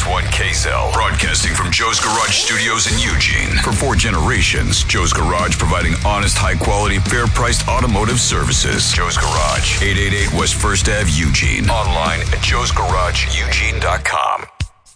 1 KZEL, broadcasting from Joe's Garage Studios in Eugene. For 4 generations, Joe's Garage providing honest, high-quality, fair-priced automotive services. Joe's Garage, 888 West 1st Ave, Eugene. Online at joesgarageeugene.com.